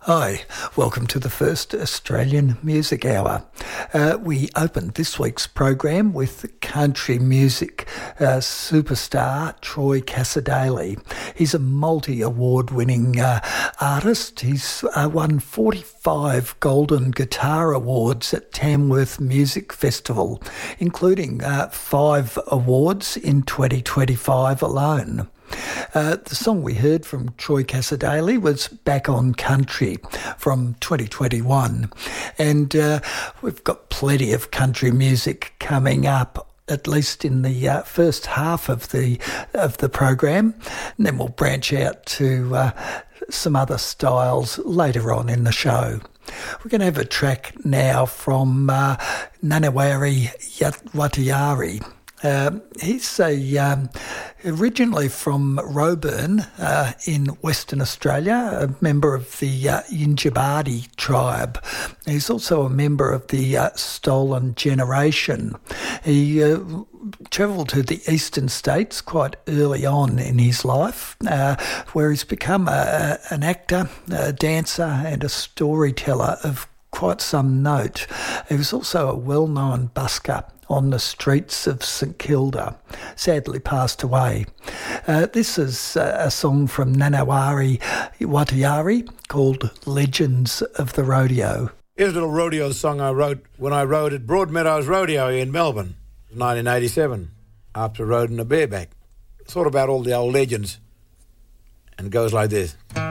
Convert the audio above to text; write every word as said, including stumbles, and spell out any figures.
Hi, welcome to the first Australian Music Hour. Uh, we opened this week's program with country music uh, superstar Troy Cassar-Daley. He's a multi-award winning uh, artist. He's uh, won forty-five Golden Guitar Awards at Tamworth Music Festival, including uh, five awards in twenty twenty-five alone. Uh, the song we heard from Troy Cassar-Daley was Back on Country from twenty twenty-one. And uh, we've got plenty of country music coming up, at least in the uh, first half of the of the program. And then we'll branch out to uh, some other styles later on in the show. We're going to have a track now from uh, Nanawari Watayari. Uh, he's a um, originally from Roebourne uh, in Western Australia, a member of the uh, Yindjibarndi tribe. He's also a member of the uh, Stolen Generation. He uh, travelled to the eastern states quite early on in his life, uh, where he's become a, a, an actor, a dancer and a storyteller of quite some note. He was also a well-known busker on the streets of St Kilda, sadly passed away. Uh, this is a song from Nanawari Watayari called Legends of the Rodeo. Here's a little rodeo song I wrote when I rode at Broadmeadows Rodeo in Melbourne, nineteen eighty-seven, after riding a bareback. Thought about all the old legends, and it goes like this.